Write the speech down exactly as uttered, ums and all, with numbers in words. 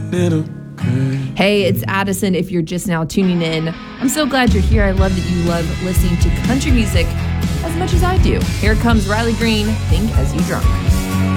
little girl. Hey, it's Addison if you're just now tuning in. I'm so glad you're here. I love that you love listening to country music as much as I do. Here comes Riley Green, Think As You Drunk.